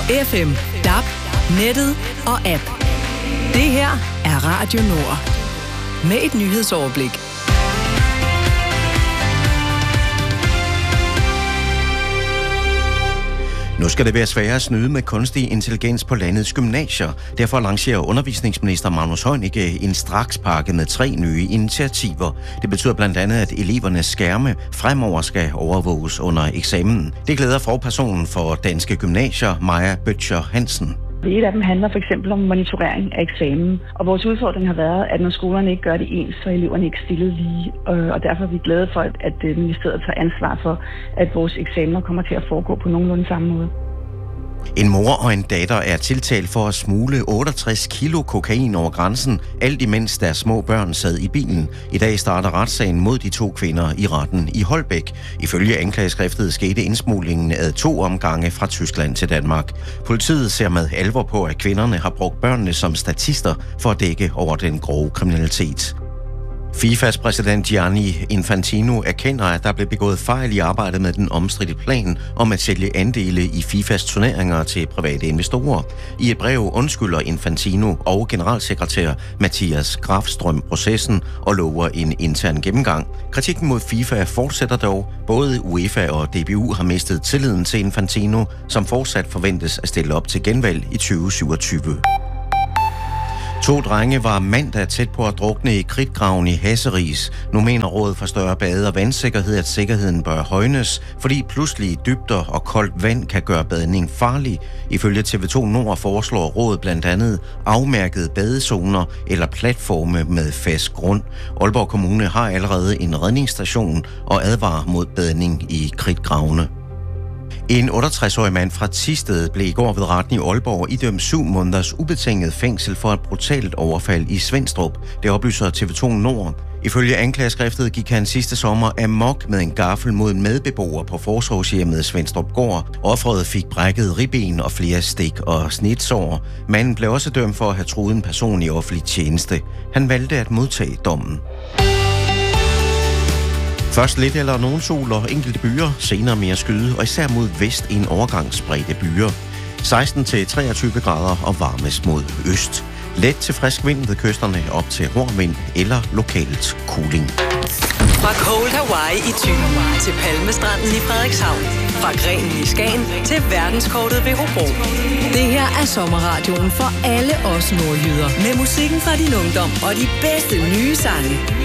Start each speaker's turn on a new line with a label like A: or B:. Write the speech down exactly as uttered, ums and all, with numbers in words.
A: F M, D A B, nettet og app. Det her er Radio Nord. Med et nyhedsoverblik.
B: Nu skal det være sværere at snyde med kunstig intelligens på landets gymnasier. Derfor lancerer undervisningsminister Magnus Heunicke en strakspakke med tre nye initiativer. Det betyder blandt andet, at elevernes skærme fremover skal overvåges under eksamen. Det glæder forpersonen for Danske Gymnasier, Maja Bøtcher Hansen.
C: Et af dem handler for eksempel om monitorering af eksamen, og vores udfordring har været, at når skolerne ikke gør det ens, så er eleverne ikke stillet lige, og derfor er vi glade for, at ministeriet tager ansvar for, at vores eksamener kommer til at foregå på nogenlunde samme måde.
B: En mor og en datter er tiltalt for at smugle otteogtres kilo kokain over grænsen, alt imens deres små børn sad i bilen. I dag starter retssagen mod de to kvinder i retten i Holbæk. Ifølge anklageskriftet skete indsmuglingen ad to omgange fra Tyskland til Danmark. Politiet ser med alvor på, at kvinderne har brugt børnene som statister for at dække over den grove kriminalitet. FIFAs præsident Gianni Infantino erkender, at der blev begået fejl i arbejdet med den omstridte plan om at sælge andele i FIFAs turneringer til private investorer. I et brev undskylder Infantino og generalsekretær Mathias Grafstrøm processen og lover en intern gennemgang. Kritikken mod FIFA fortsætter dog. Både UEFA og D B U har mistet tilliden til Infantino, som fortsat forventes at stille op til genvalg i tyve syvogtyve. To drenge var mandag tæt på at drukne i kridtgraven i Hasseris. Nu mener Rådet for Større Bade- og Vandsikkerhed, at sikkerheden bør højnes, fordi pludselige dybder og koldt vand kan gøre badning farlig. Ifølge T V to Nord foreslår rådet blandt andet afmærkede badezoner eller platforme med fast grund. Aalborg Kommune har allerede en redningsstation og advarer mod badning i kridtgravene. En otteogtres-årig mand fra Thisted blev i går ved retten i Aalborg idømt syv måneders ubetinget fængsel for et brutalt overfald i Svenstrup. Det oplyser T V to Nord. Ifølge anklageskriftet gik han sidste sommer amok med en gaffel mod en medbeboer på forsorgshjemmet Svenstrup Gård. Offeret fik brækket ribben og flere stik og snitsår. Manden blev også dømt for at have truet en person i offentlig tjeneste. Han valgte at modtage dommen. Først lidt eller nogen sol og enkelte byer, senere mere skyde, og især mod vest en overgangsspredte byer. seksten til treogtyve grader og varmest mod øst. Let til frisk vind ved kysterne op til hårdvind eller lokalt kuling.
A: Fra Cold Hawaii i Thy til Palmestranden i Frederikshavn. Fra Grenen i Skagen til verdenskortet ved Hobro. Det her er sommerradioen for alle os nordjyder. Med musikken fra din ungdom og de bedste nye sange.